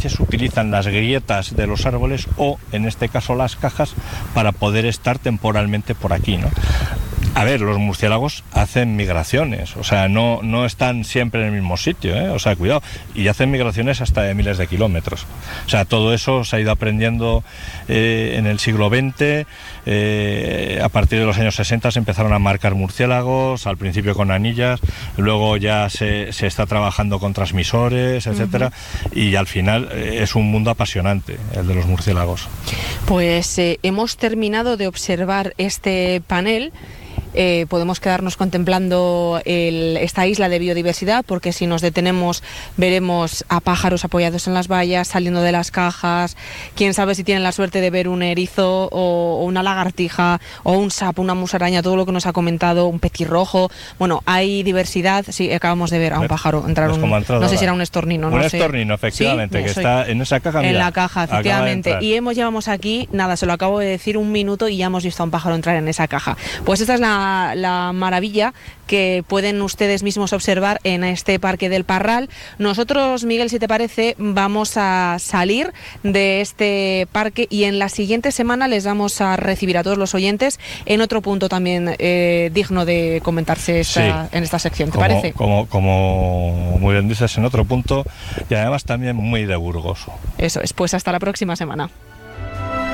veces utilizan las grietas de los árboles o, en este caso, las cajas para poder estar temporalmente por aquí, ¿no? A ver, los murciélagos hacen migraciones, o sea, no están siempre en el mismo sitio, ¿eh? O sea, cuidado, y hacen migraciones hasta de miles de kilómetros. O sea, todo eso se ha ido aprendiendo en el siglo XX, a partir de los años 60 se empezaron a marcar murciélagos, al principio con anillas, luego ya se está trabajando con transmisores, etcétera, y al final es un mundo apasionante el de los murciélagos. Pues hemos terminado de observar este panel. Podemos quedarnos contemplando esta isla de biodiversidad, porque si nos detenemos veremos a pájaros apoyados en las vallas, saliendo de las cajas, quién sabe si tienen la suerte de ver un erizo o una lagartija o un sapo, una musaraña, todo lo que nos ha comentado, un petirrojo. Bueno, hay diversidad. Sí, acabamos de ver a un pájaro entrar, no sé si era un estornino. Un estornino, efectivamente, ¿sí? Que está en esa caja. En la caja, efectivamente. Y llevamos aquí, nada, se lo acabo de decir, un minuto y ya hemos visto a un pájaro entrar en esa caja. Pues esta es la maravilla que pueden ustedes mismos observar en este Parque del Parral. Nosotros, Miguel, si te parece, vamos a salir de este parque y en la siguiente semana les vamos a recibir a todos los oyentes en otro punto también digno de comentarse en esta sección. ¿Te parece? Como muy bien dices, en otro punto, y además también muy de Burgos. Eso es, pues hasta la próxima semana.